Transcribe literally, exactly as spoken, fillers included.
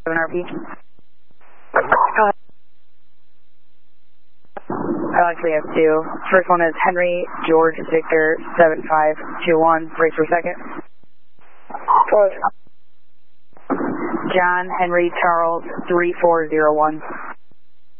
R P. Uh, I actually have two. First one is Henry George Victor seven five two one, brace per second. Close. John Henry Charles three four zero one.